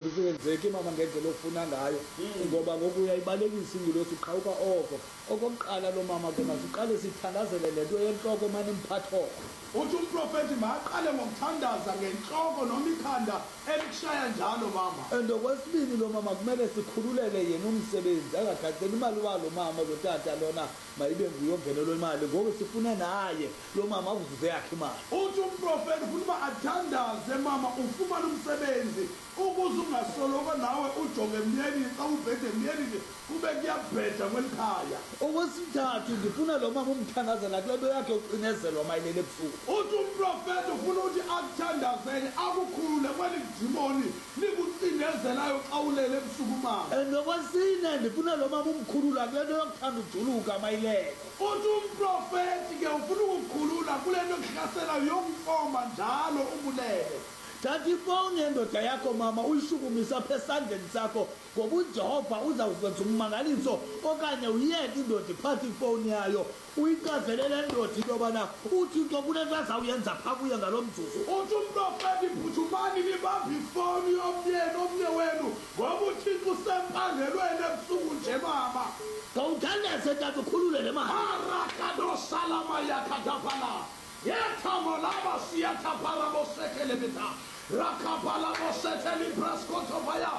isenzeki mama ngendlela ofuna ngayo ngoba ngoku uyayibalekisa ingilosi uqhawuka oko okokuqala lo mama ke masiqale sithandazele lento yenhloko manje imphatho uthi umprofeti maqale ngokuthandaza ngenhloko noma ikhanda elikushaya njalo mama and okwesibili lo mama kumele sikhululele yena umsebenzi angagaceli imali walo mama lo tata lona mayibe nguye ongenelwe imali ngoku sifuna naye lo mama avuze yakhe imali uthi umprofeti ufuna athandaze mama ufumana umsebenzi ukuze ungasoloko nawe ujonge emyeni xa ubhede emyeni kube kuyabheda kwelikhaya okwesithathu ngifuna lo mama umthandazela kule nto yakhe ucinezelwa mayelele ebusuku uthi umprofeti ufuna ukuthi akuthandazele akukhulule kweli dimoni likucinezelayo xa ulele ebusuku mama and okwesine ndifuna lo mama umkhulula kule nto yokuthanda ujuluka mayilele uthi umprofeti ke ufuna ukukhulula kule nto kuhlaselayo yokumfoma njalo ubulele thatha ifowuni yendoda yakho mama uyishukumisa apha esandleni sakho ngoba uJehova uzawukwenza ummangaliso okanye uyeke indoda iphathe ifowuni yayo uyichazele le ndoda into yobana uThixo kunento azawuyenza phaa kuye ngalo mzuzu uthi umprofeti phuthumani libambe ifowuni omnye wenu ngoba uThixo usempangelweni ebusuku nje mama khawuthandeze tata ukhulule le mali arakadosalama yakadapala yethamo laba siyathapharabosekelebeta rakapalabosetelibraskotobaya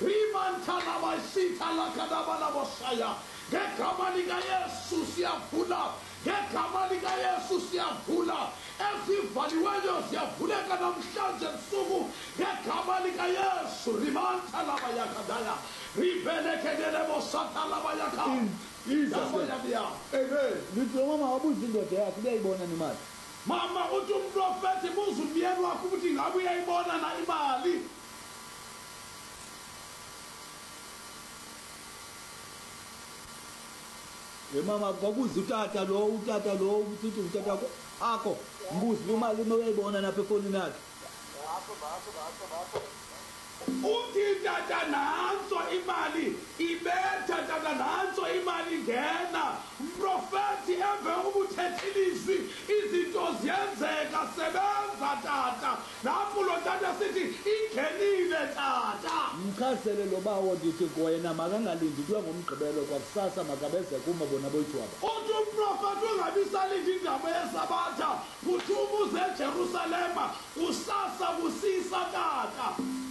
rimantanabasitalakadabalabosaya ngegama likaYesu siyavula ngegama likaYesu siyavula ezivaliweyo ziyavuleka namhlanje ebusuku ngegama likaYesu rimantalabayakadaya ribelekedelebosatalabaya Amen. Lithi mama wabuza indoda yakhe uyayibona nemali mama uthi umprofeti buza umyeni wakho ukuthi ngabe uyayibona na imali mama kwakuza utata lo uthi utata akho mbuzi imali uyayibona napha efonini yakhe uthi tata nanso imali ibetha tata nanso imali ngena umprofeti emve ukuthethilizwi izinto ziyenzeka sebenza tata lapho lo tata sithi ingenile tata mchazele lo bawo ndithi wena makangalindi kuya ngomgqibelo kwakusasa makabeze kuma bona boyithwaba uthi umprofeti ungabisalindi indaba yesabatha kuthuma uze eJerusalema kusasa kusisa tata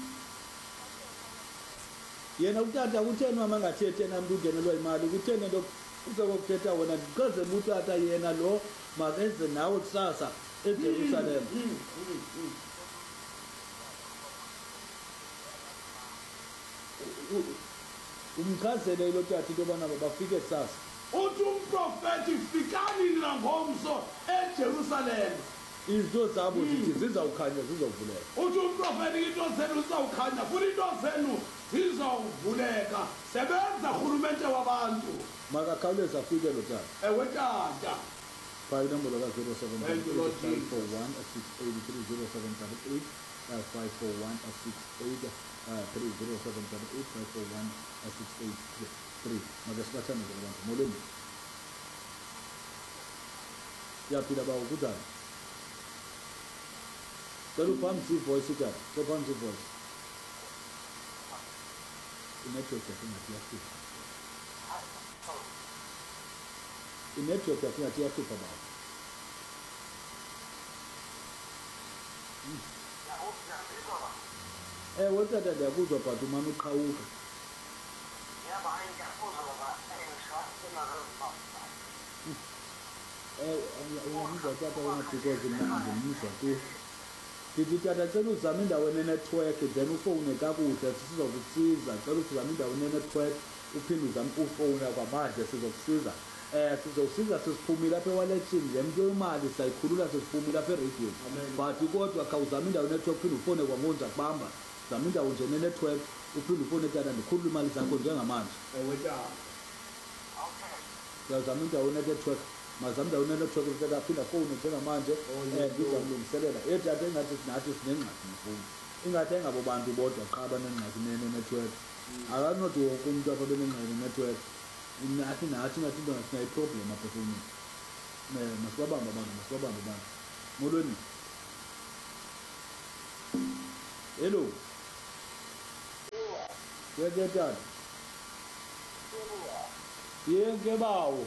yena utata kutheni mama angathethe namntu ungenelwa imali kutheni nto uzokuthetha wona ndichazele utata yena lo makenze nawe kusasa eJerusalem umchazele lo tata into yobana bafike kusasa uthi umprofeti fikani ngomso eJerusalem izinto zabo zithi zizawukhanya zizovuleka uthi umprofeti into zenu zizawukhanya futhi into zenu zizawuvuleka sebenza rhulumente wabantu makakhawuleza afike lo tata ewe tata phaa inombolo ka-07 Thank you, Lord Jesus. 541 683 make sibathandele abantu molweni yaphila bawo kudala cela uphamise ivoice tata cela uphamise ivoice inetwork yasingathi yahlupha inetwork yasingathi yahlupha bawo ewe tata ndiyakuzwa but umane uqhawuka uyamuzwa tata wena because ndimuzwa tu ndithi tata cela uzame indawo enenetwork then ufowune kakuhle sizokusiza cela uzame indawo enenetwork uphinde uzame ufowuna kwamanje sizokusiza sizowusiza sesiphumile apha ewaletshini le mntu yemali sayikhulula sesiphumile apha ereyidweni but kodwa khawuzame indawo enetwork uphinde ufone kwangonja kubamba zama indawo nje nenetwork uphinde ufone tata ndikhulule imali zakho njengamanje uyazama indawo enetwork mazama indawo enetwork tata aphinda fowune njengamanje ndizamlungiselela tata engathi nathi sinengxaki nefowuni ingathi engabo bantu bodwa qha banengxaki nenetwork akanothi wonke umntu apha benengxaki nenetwork nathi ngathi into sinayiproblem apha efowunini masibabambe abantu molweni hello yeke tata yeke bawo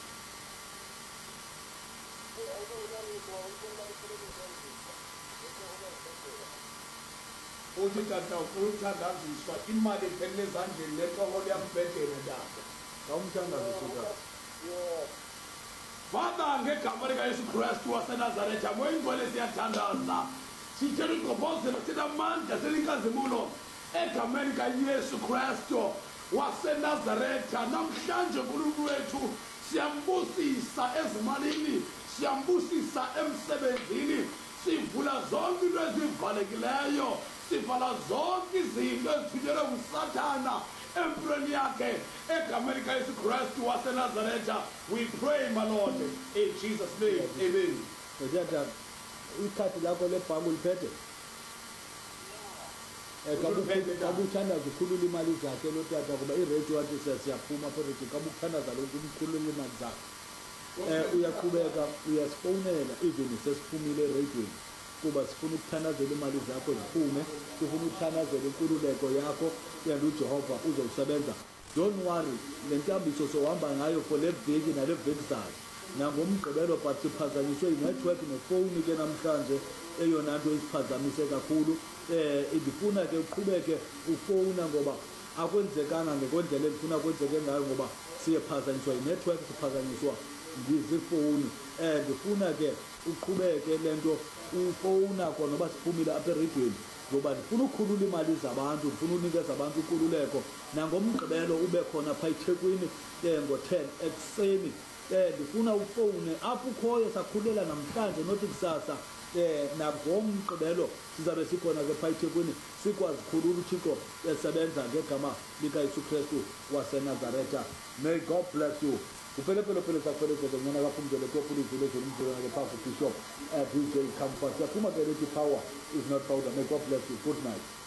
uthi tata ukuthandaziswa imali ephelele ezandleni lentloko liyambhedele tata awumthandazo sitata Father, ngegama likaYesu Kristu waseNazaretha, moyingcwele siyathandaza. Sitshela igqobhozelo sinamandla selinkazimulo egameni kaYesu Kristu waseNazaretha. Namhlanje nkulunkulu wethu siyambusisa ezimalini, siyambusisa emsebenzini, sivula zonke into ezivalekileyo, sivala zonke izinto ezithunyelwe nguSathana empilweni yakhe egameni kaYesu Kristu waseNazaretha. We pray, my Lord, in Jesus' name. Amen. tata ikhadi lakho lebhanki uliphethe kabuthandaza ukhulula imali zakhe lo tata kuba iredio wathi siyaphuma phakathi kabuthandaza lokhu umkhulula imali zakhe uyaqhubeka uyasifowunela even sesiphumile erediweni kuba sifuna ukuthandazela imali zakho ziphume sifuna ukuthandazela inkululeko yakho and uJehova uzowusebenza. Don't worry, le nkambiso sohamba ngayo for le veki nale veki zayo nangomgqibelo but siphazanyiswe inetwork nefowuni ke namhlanje eyona nto isiphazamise kakhulu. Ndifuna ke uqhubeke ufowuna ngoba akwenzekanga ngekwendlela endifuna kwenzeke ngayo ngoba siyephazanyiswa inetwork siphazanyiswa ngizifowuni. Ndifuna ke uqhubeke le nto ufowuna kona noba siphumile apha eredweni ngoba ndifuna ukukhulula imali zabantu, ndifuna unikeza abantu ukululeko nangomgqibelo ube khona phaa eThekwini ngo-10 ekuseni. Ndifuna ufowune apho ukhoyo sakhulela namhlanje nothi kusasa nangomgqibelo sizabe sikhona ke phaa eThekwini sikwazi khulula uThixo esebenza ngegama likaYesu Kristu waseNazaretha. May God bless you. Upelepele sakupelepele ngena kaphumzele kophula izulu ezolumzulana ke phaa Bishop DJ Comfort. Siyaphuma ke lethi power is not powder. May God bless you. Good night.